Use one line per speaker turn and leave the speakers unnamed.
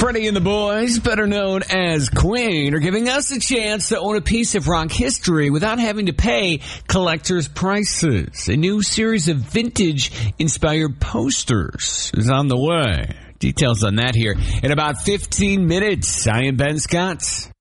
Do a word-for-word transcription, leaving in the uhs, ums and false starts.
Freddie and the boys, better known as Queen, are giving us a chance to own a piece of rock history without having to pay collector's prices. A new series of vintage-inspired posters is on the way. Details on that here in about fifteen minutes. I am Ben Scott.